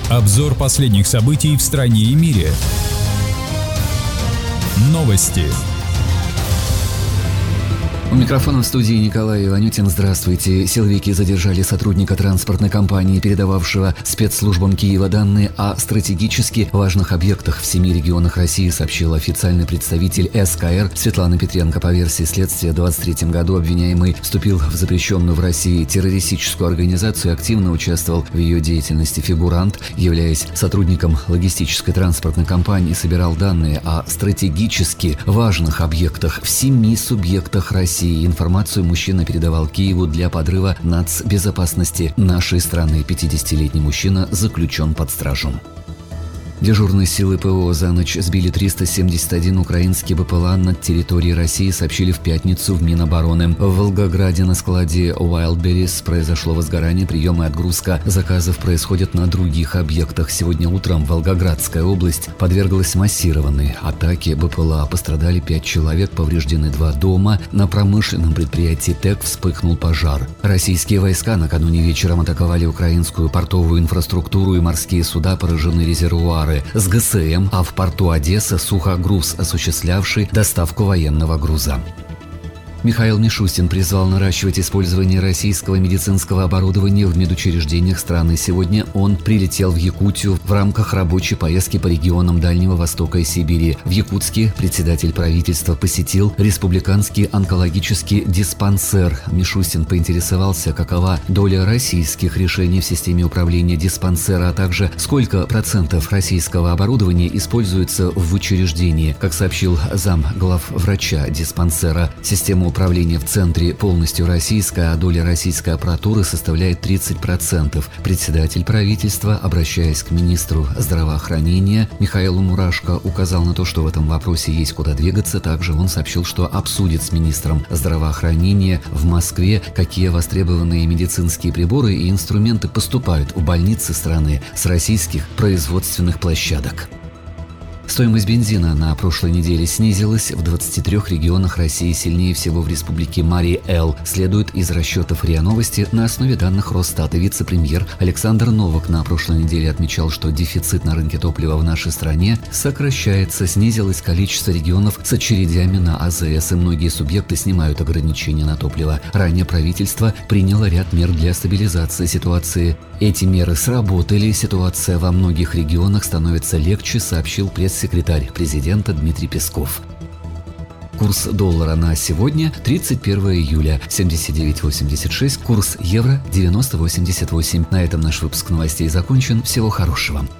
Обзор последних событий в стране и мире. Новости. У микрофона в студии Николай Иванютин. Здравствуйте. Силовики задержали сотрудника транспортной компании, передававшего спецслужбам Киева данные о стратегически важных объектах в 7 регионах России, сообщил официальный представитель СКР Светлана Петренко. По версии следствия, в 2023 году обвиняемый вступил в запрещенную в России террористическую организацию и активно участвовал в ее деятельности. Фигурант, являясь сотрудником логистической транспортной компании, собирал данные о стратегически важных объектах в 7 субъектах России. Информацию мужчина передавал Киеву для подрыва нацбезопасности нашей страны. 50-летний мужчина заключен под стражу. Дежурные силы ПВО за ночь сбили 371 украинский БПЛА над территорией России, сообщили в пятницу в Минобороны. В Волгограде на складе Wildberries произошло возгорание, прием и отгрузка заказов происходят на других объектах. Сегодня утром Волгоградская область подверглась массированной атаке БПЛА. Пострадали 5 человек, повреждены 2 дома. На промышленном предприятии ТЭК вспыхнул пожар. Российские войска накануне вечером атаковали украинскую портовую инфраструктуру и морские суда, поражены резервуары с ГСМ, а в порту Одесса сухогруз, осуществлявший доставку военного груза. Михаил Мишустин призвал наращивать использование российского медицинского оборудования в медучреждениях страны. Сегодня он прилетел в Якутию в рамках рабочей поездки по регионам Дальнего Востока и Сибири. В Якутске председатель правительства посетил республиканский онкологический диспансер. Мишустин поинтересовался, какова доля российских решений в системе управления диспансера, а также сколько процентов российского оборудования используется в учреждении. Как сообщил зам главврача диспансера, система управления в центре полностью российская, а доля российской аппаратуры составляет 30%. Председатель правительства, обращаясь к министру здравоохранения Михаилу Мурашко, указал на то, что в этом вопросе есть куда двигаться. Также он сообщил, что обсудит с министром здравоохранения в Москве, какие востребованные медицинские приборы и инструменты поступают в больницы страны с российских производственных площадок. Стоимость бензина на прошлой неделе снизилась в 23 регионах России, сильнее всего в республике Марий-Эл. Следует из расчетов РИА Новости на основе данных Росстата. Вице-премьер Александр Новак на прошлой неделе отмечал, что дефицит на рынке топлива в нашей стране сокращается. Снизилось количество регионов с очередями на АЗС, и многие субъекты снимают ограничения на топливо. Ранее правительство приняло ряд мер для стабилизации ситуации. Эти меры сработали, ситуация во многих регионах становится легче, сообщил пресс-секретарь президента Дмитрий Песков. Курс доллара на сегодня 31 июля 79.86, курс евро 90.88. На этом наш выпуск новостей закончен. Всего хорошего.